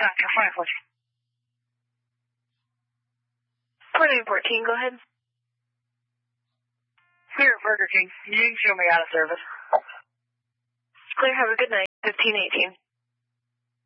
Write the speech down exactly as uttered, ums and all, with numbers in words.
Doctor five fourteen. twenty fourteen, go ahead. Clear, Burger King. You can show me out of service. Clear, have a good night. fifteen eighteen.